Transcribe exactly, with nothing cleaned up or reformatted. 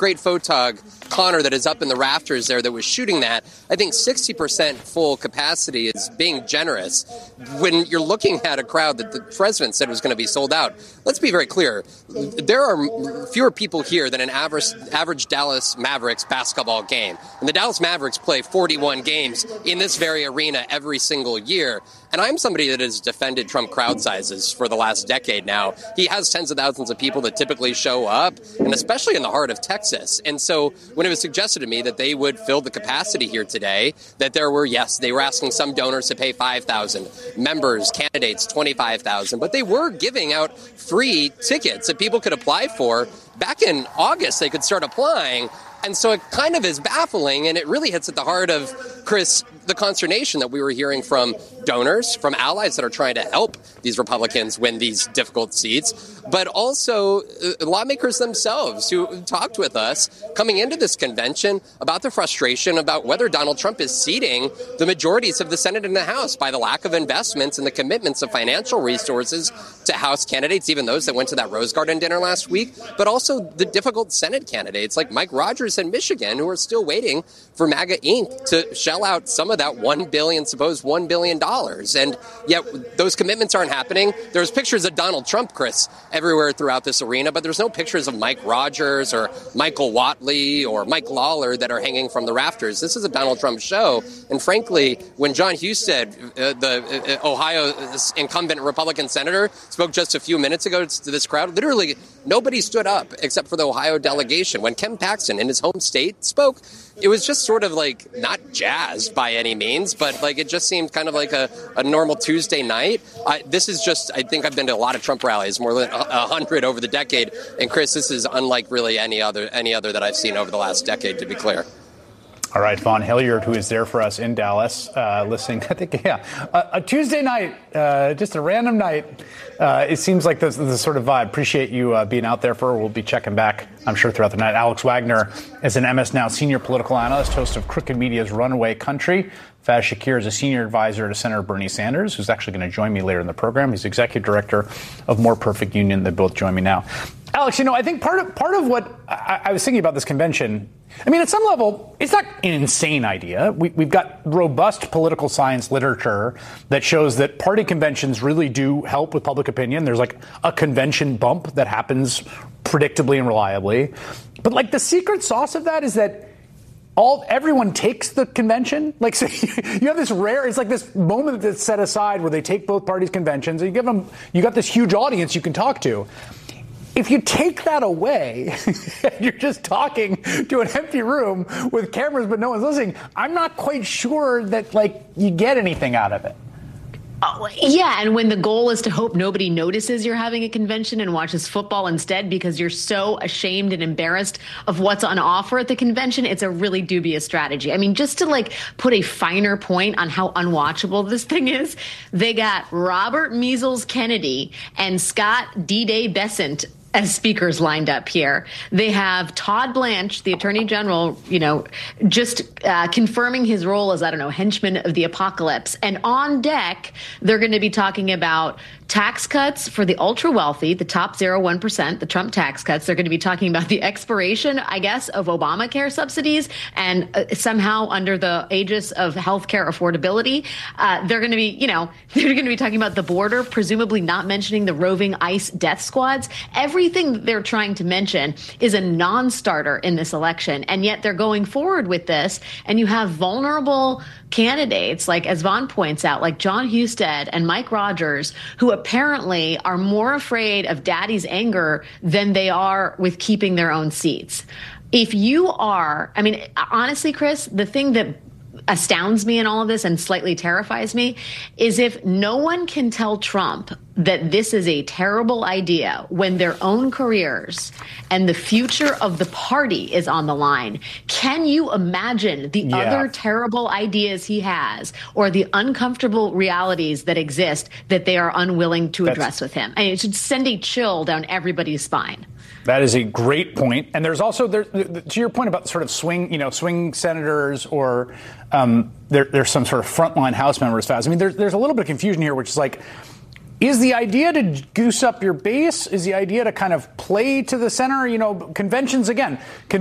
great photog, Connor, that is up in the rafters there that was shooting that, I think sixty percent full capacity is being generous when you're looking at a crowd that the president said was going to be sold out. Let's be very clear. There are fewer people here than an average, average Dallas Mavericks basketball game. And the Dallas Mavericks play forty-one games in this very arena every single year. And I'm somebody that has defended Trump crowd sizes for the last decade now. He has tens of thousands of people that typically show up, and especially in the heart of Texas. And so when it was suggested to me that they would fill the capacity here today, that there were, yes, they were asking some donors to pay five thousand, members, candidates, twenty-five thousand, but they were giving out free tickets that people could apply for. Back in August, they could start applying. And so it kind of is baffling, and it really hits at the heart of, Chris, the consternation that we were hearing from donors, from allies that are trying to help these Republicans win these difficult seats, but also uh, lawmakers themselves who talked with us coming into this convention about the frustration about whether Donald Trump is ceding the majorities of the Senate and the House by the lack of investments and the commitments of financial resources to House candidates, even those that went to that Rose Garden dinner last week, but also the difficult Senate candidates like Mike Rogers in Michigan, who are still waiting for MAGA Incorporated to shell out some of that one billion dollars, supposed one billion dollars. And yet those commitments aren't happening. There's pictures of Donald Trump, Chris, everywhere throughout this arena, but there's no pictures of Mike Rogers or Michael Watley or Mike Lawler that are hanging from the rafters. This is a Donald Trump show. And frankly, when John Husted, uh, the uh, Ohio incumbent Republican senator, spoke just a few minutes ago to this crowd, literally nobody stood up except for the Ohio delegation. When Ken Paxton in his home state spoke, it was just sort of like not jazzed by any means, but like it just seemed kind of like a, a normal Tuesday night. I, this is just, I think I've been to a lot of Trump rallies, more than a, a hundred over the decade. And Chris, this is unlike really any other any other that I've seen over the last decade, to be clear. All right, Vaughn Hilliard, who is there for us in Dallas, uh, listening. I think, yeah, a, a Tuesday night, uh, just a random night. Uh, it seems like the, the sort of vibe. Appreciate you uh, being out there for. We'll be checking back, I'm sure, throughout the night. Alex Wagner is an M S Now senior political analyst, host of Crooked Media's Runaway Country. Faz Shakir is a senior advisor to Senator Bernie Sanders, who's actually going to join me later in the program. He's executive director of More Perfect Union. They both join me now. Alex, you know, I think part of part of what I, I was thinking about this convention, I mean, at some level, it's not an insane idea. We, we've got robust political science literature that shows that party conventions really do help with public opinion. There's like a convention bump that happens predictably and reliably. But like the secret sauce of that is that all everyone takes the convention. Like, so you have this rare, it's like this moment that's set aside where they take both parties' conventions and you give them, you got this huge audience you can talk to. If you take that away, you're just talking to an empty room with cameras, but no one's listening. I'm not quite sure that, like, you get anything out of it. Oh, yeah, and when the goal is to hope nobody notices you're having a convention and watches football instead because you're so ashamed and embarrassed of what's on offer at the convention, it's a really dubious strategy. I mean, just to like put a finer point on how unwatchable this thing is, they got Robert Measles Kennedy and Scott D-Day Bessent as speakers lined up here. They have Todd Blanche, the Attorney General, you know, just uh, confirming his role as, I don't know, henchman of the apocalypse. And on deck, they're going to be talking about tax cuts for the ultra wealthy, the top zero one percent, the Trump tax cuts. They're going to be talking about the expiration, I guess, of Obamacare subsidies and uh, somehow under the aegis of healthcare affordability. Uh, they're going to be, you know, they're going to be talking about the border, presumably not mentioning the roving ICE death squads. Everything that they're trying to mention is a non-starter in this election. And yet they're going forward with this. And you have vulnerable candidates, like, as Vaughn points out, like John Husted and Mike Rogers, who apparently are more afraid of daddy's anger than they are with keeping their own seats. If you are, I mean, honestly, Chris, the thing that astounds me in all of this and slightly terrifies me is if no one can tell Trump that this is a terrible idea when their own careers and the future of the party is on the line. Can you imagine the yeah. other terrible ideas he has or the uncomfortable realities that exist that they are unwilling to That's, address with him? I mean, it should send a chill down everybody's spine. That is a great point. And there's also, there, to your point about sort of swing, you know, swing senators or um, there, there's some sort of frontline House members. I mean, there's, there's a little bit of confusion here, which is like, is the idea to goose up your base? Is the idea to kind of play to the center? You know, conventions, again,